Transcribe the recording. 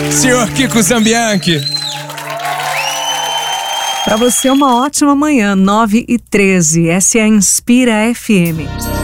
Senhor Kiko Zambianchi. Para você, uma ótima manhã, 9h13. Essa é a Inspira FM.